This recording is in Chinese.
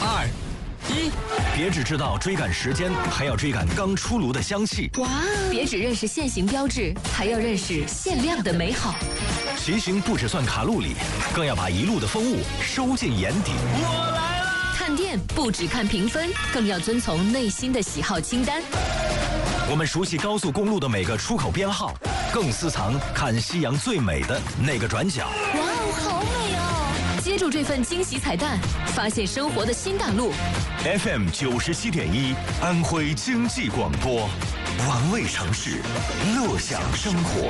2、1，别只知道追赶时间，还要追赶刚出炉的香气。 哇！别只认识限行标志，还要认识限量的美好。 骑行不只算卡路里，更要把一路的风物收进眼底。 我来了！ 看店不只看评分，更要遵从内心的喜好清单。 我们熟悉高速公路的每个出口编号，更私藏看夕阳最美的那个转角。 哇哦，好美哦！接住这份惊喜彩蛋，发现生活的新大陆。 FM 97.1，安徽经济广播，玩味城市，乐享生活。